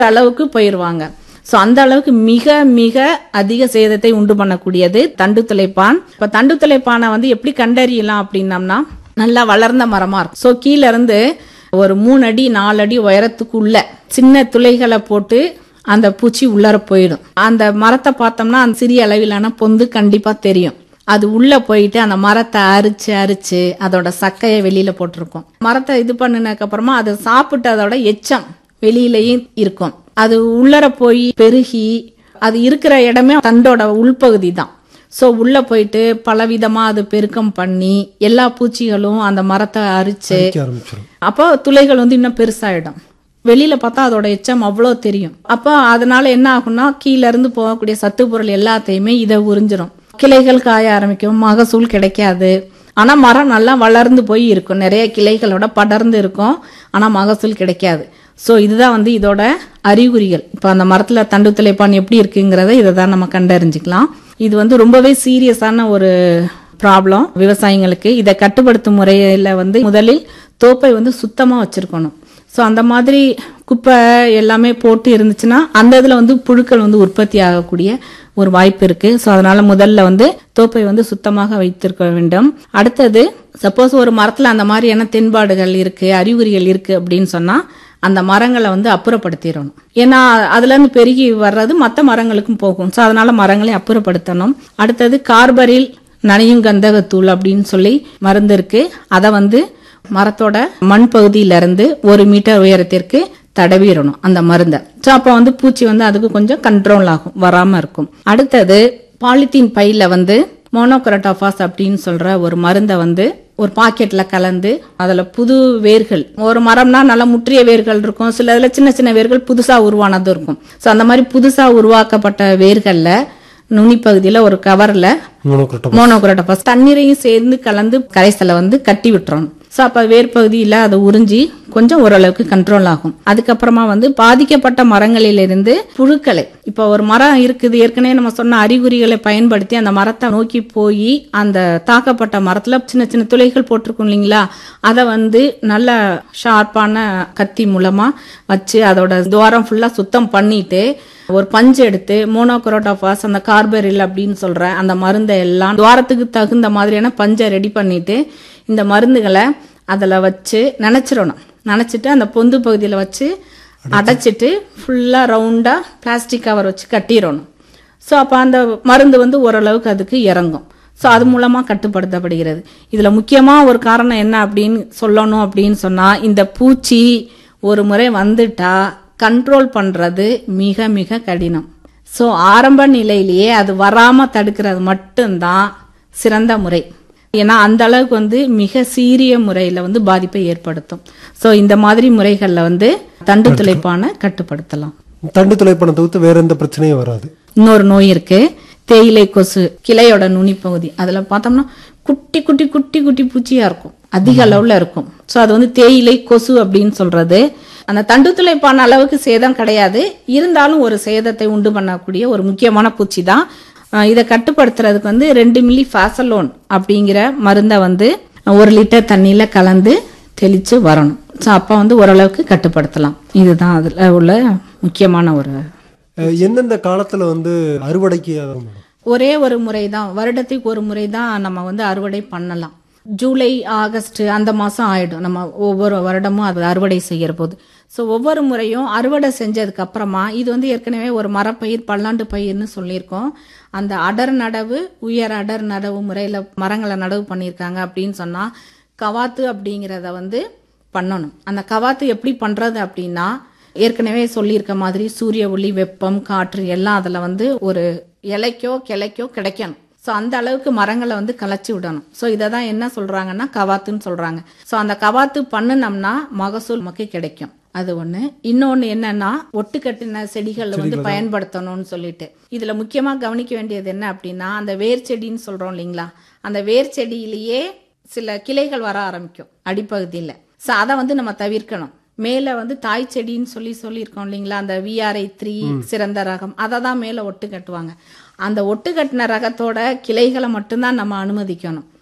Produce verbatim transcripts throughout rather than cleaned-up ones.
அளவுக்கு போயிருவாங்க. சோ அந்த அளவுக்கு மிக மிக அதிக சேதத்தை உண்டு பண்ணக்கூடியது தண்டு துளைப்பான். இப்ப தண்டு துளைப்பானை வந்து எப்படி கண்டறியலாம் அப்படின்னம்னா, நல்லா வளர்ந்த மரமா இருக்கும். சோ கீழ இருந்து ஒரு மூணு அடி நாலு அடி உயரத்துக்குள்ள சின்ன துளைகளை போட்டு அந்த பூச்சி உள்ளர போயிடும். அந்த மரத்தை பார்த்தோம்னா அந்த சிறிய அளவிலான பொந்து கண்டிப்பா தெரியும். அது உள்ள போயிட்டு அந்த மரத்தை அரிச்சு அரிச்சு அதோட சக்கையை வெளியில போட்டிருக்கும். மரத்தை இது பண்ணினதுக்கு அப்புறமா அதை சாப்பிட்டு அதோட எச்சம் வெளியிலயும் இருக்கும். அது உள்ளர போய் பெருகி அது இருக்கிற இடமே தண்டோட உள்பகுதி தான். சோ உள்ள போயிட்டு பலவிதமா அது பெருக்கம் பண்ணி எல்லா பூச்சிகளும் அந்த மரத்தை அரிச்சு அப்போ துளைகள் வந்து இன்னும் பெருசாயிடும். வெளியில பார்த்தா அதோட எச்சம் அவ்வளோ தெரியும். அப்போ அதனால என்ன ஆகும்னா கீழ இருந்து போகக்கூடிய சத்து பொருள் எல்லாத்தையுமே இதை உறிஞ்சிரும். கிளைகள் காய ஆரம்பிக்கும், மகசூல் கிடைக்காது. ஆனா மரம் நல்லா வளர்ந்து போய் இருக்கும், நிறைய கிளைகளோட படர்ந்து இருக்கும், ஆனா மகசூல் கிடைக்காது. சோ இதுதான் வந்து இதோட அறிகுறிகள். இப்ப அந்த மரத்துல தண்டு துளைப்பான் எப்படி இருக்குங்கிறத இதை தான் நம்ம கண்டறிஞ்சுக்கலாம். இது வந்து ரொம்பவே சீரியஸான ஒரு ப்ராப்ளம் விவசாயிங்களுக்கு. இதை கட்டுப்படுத்தும் முறையில வந்து முதலில் தோப்பை வந்து சுத்தமா வச்சிருக்கணும். ஸோ அந்த மாதிரி குப்பை எல்லாமே போட்டு இருந்துச்சுன்னா அந்த இதில் வந்து புழுக்கள் வந்து உற்பத்தி ஆகக்கூடிய ஒரு வாய்ப்பு இருக்கு. ஸோ அதனால முதல்ல வந்து தோப்பை வந்து சுத்தமாக வைத்திருக்க வேண்டும். அடுத்தது சப்போஸ் ஒரு மரத்தில் அந்த மாதிரியான தென்பாடுகள் இருக்கு, அறிகுறிகள் இருக்கு அப்படின்னு சொன்னா அந்த மரங்களை வந்து அப்புறப்படுத்திடணும். ஏன்னா அதுல இருந்து பெருகி வர்றது மற்ற மரங்களுக்கும் போகும். ஸோ அதனால மரங்களை அப்புறப்படுத்தணும். அடுத்தது கார்பரில் நனையும் கந்தகத்தூள் அப்படின்னு சொல்லி மருந்து இருக்கு. அதை வந்து மரத்தோட மண் பகுதியில இருந்து ஒரு மீட்டர் உயரத்திற்கு தடவிடணும் அந்த மருந்தை. ஸோ அப்போ வந்து பூச்சி வந்து அதுக்கு கொஞ்சம் கண்ட்ரோல் ஆகும், வராம இருக்கும். அடுத்தது பாலித்தீன் பையில வந்து மோனோக்ரோட்டோபாஸ் அப்படின்னு சொல்ற ஒரு மருந்தை வந்து ஒரு பாக்கெட்ல கலந்து அதுல புது வேர்கள், ஒரு மரம்னா நல்லா முற்றிய வேர்கள் இருக்கும், சில இதுல சின்ன சின்ன வேர்கள் புதுசா உருவானதும் இருக்கும். ஸோ அந்த மாதிரி புதுசா உருவாக்கப்பட்ட வேர்கள்ல நுனி பகுதியில ஒரு கவர்ல மோனோக்ரோட்டோபாஸ் தண்ணீரையும் சேர்ந்து கலந்து கரைசலை வந்து கட்டி விட்டுறணும். ஸோ அப்போ வேர் பகுதியில் அதை உறிஞ்சி கொஞ்சம் ஓரளவுக்கு கண்ட்ரோல் ஆகும். அதுக்கப்புறமா வந்து பாதிக்கப்பட்ட மரங்களிலிருந்து புழுக்களை, இப்போ ஒரு மரம் இருக்குது ஏற்கனவே நம்ம சொன்ன அறிகுறிகளை பயன்படுத்தி அந்த மரத்தை நோக்கி போய் அந்த தாக்கப்பட்ட மரத்துல சின்ன சின்ன துளைகள் போட்டிருக்கும் இல்லைங்களா, அதை வந்து நல்ல ஷார்ப்பான கத்தி மூலமா வச்சு அதோட துவாரம் ஃபுல்லா சுத்தம் பண்ணிட்டு ஒரு பஞ்சு எடுத்து மோனோக்ரோட்டோபாஸ் அந்த கார்பரில் அப்படின்னு சொல்ற அந்த மருந்தை எல்லாம் துவாரத்துக்கு தகுந்த மாதிரியான பஞ்சை ரெடி பண்ணிட்டு இந்த மருந்துகளை அதுல வச்சு நினைச்சிடணும். நினைச்சிட்டு அந்த பொந்து பகுதியில வச்சு அடைச்சிட்டு ஃபுல்லா ரவுண்டா பிளாஸ்டிக் கவர் வச்சு கட்டிடணும். ஸோ அப்ப அந்த மருந்து வந்து ஓரளவுக்கு அதுக்கு இறங்கும். ஸோ அது மூலமா கட்டுப்படுத்தப்படுகிறது. இதுல முக்கியமா ஒரு காரணம் என்ன அப்படின்னு சொல்லணும் அப்படின்னு சொன்னா, இந்த பூச்சி ஒரு முறை வந்துட்டா கண்ட்ரோல் பண்றது மிக மிக கடினம். ஸோ ஆரம்ப நிலையிலேயே அது வராம தடுக்கிறது மட்டும்தான் சிறந்த முறை. ஏன்னா அந்த அளவுக்கு வந்து மிக சீரிய முறையில வந்து பாதிப்பை ஏற்படுத்தும். ஸோ இந்த மாதிரி முறைகள்ல வந்து தண்டு துளைப்பானை கட்டுப்படுத்தலாம். தண்டு துளைப்பானை தவிர்த்து வேற எந்த பிரச்சனையும் வராது. இன்னொரு நோய் இருக்கு, தேயிலை கொசு. கிளையோட நுனி பகுதி அதுல பார்த்தோம்னா குட்டி குட்டி குட்டி குட்டி பூச்சியா இருக்கும், அதிக அளவுல இருக்கும். ஸோ அது வந்து தேயிலை கொசு அப்படின்னு சொல்றது. அந்த தண்டு துளைப்பான அளவுக்கு சேதம் கிடையாது, இருந்தாலும் ஒரு சேதத்தை உண்டு பண்ணக்கூடிய ஒரு முக்கியமான பூச்சி தான். இதை கட்டுப்படுத்துறதுக்கு வந்து ரெண்டு மில்லி ஃபாசலோன் அப்படிங்கிற மருந்தை வந்து ஒரு லிட்டர் தண்ணியில கலந்து தெளிச்சு வரணும். ஸோ அப்போ வந்து ஓரளவுக்கு கட்டுப்படுத்தலாம். இதுதான் அதுல உள்ள முக்கியமான ஒரு. எந்தெந்த காலத்துல வந்து அறுவடைக்கு ஒரே ஒரு முறை தான், வருடத்துக்கு ஒரு முறை தான் நம்ம வந்து அறுவடை பண்ணலாம். ஜூலை ஆகஸ்ட் அந்த மாசம் ஆயிடும் நம்ம ஒவ்வொரு வருடமும் அது அறுவடை செய்யற போது. ஸோ ஒவ்வொரு முறையும் அறுவடை செஞ்சதுக்கு அப்புறமா இது வந்து ஏற்கனவே ஒரு மரப்பயிர் பல்லாண்டு பயிர்னு சொல்லியிருக்கோம். அந்த அடர் நடவு, உயர் அடர் நடவு முறையில மரங்களை நடவு பண்ணியிருக்காங்க அப்படின்னு சொன்னா கவாத்து அப்படிங்கிறத வந்து பண்ணணும். அந்த கவாத்து எப்படி பண்றது அப்படின்னா, ஏற்கனவே சொல்லியிருக்க மாதிரி சூரிய ஒளி, வெப்பம், காற்று எல்லாம் அதுல வந்து ஒரு இலைக்கோ கிளைக்கோ கிடைக்கணும். ஸோ அந்த அளவுக்கு மரங்களை வந்து களைச்சி விடணும். ஸோ இதை தான் என்ன சொல்றாங்கன்னா கவாத்துன்னு சொல்றாங்க. ஸோ அந்த கவாத்து பண்ணுனோம்னா மகசூல் நமக்கு கிடைக்கும். அது ஒண்ணு. இன்னொன்னு என்னன்னா ஒட்டு கட்டின செடிகள் வந்து பயன்படுத்தணும்னு சொல்லிட்டு இதுல முக்கியமா கவனிக்க வேண்டியது என்ன அப்படின்னா, அந்த வேர் செடின்னு சொல்றோம் இல்லைங்களா, அந்த வேர் செடியிலேயே சில கிளைகள் வர ஆரம்பிக்கும் அடிப்பகுதியில. ஸோ அதை வந்து நம்ம தவிர்க்கணும். மேல வந்து தாய் செடின்னு சொல்லி சொல்லியிருக்கோம் இல்லைங்களா, அந்த விஆர்ஐ த்ரீ சிறந்த ரகம், அதை தான் மேல ஒட்டு கட்டுவாங்க. அந்த ஒட்டு கட்டின ரகத்தோட கிளைகளை மட்டும்தான் நம்ம அனுமதிக்கணும்.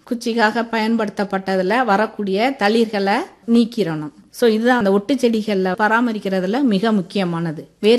குச்சிக்காக பயன்படுத்தப்பட்டதுல வரக்கூடிய தளிர்களை நீக்கிடணும். ஸோ இதுதான் அந்த ஒட்டு செடிகளில் பராமரிக்கிறதுல மிக முக்கியமானது. வேர்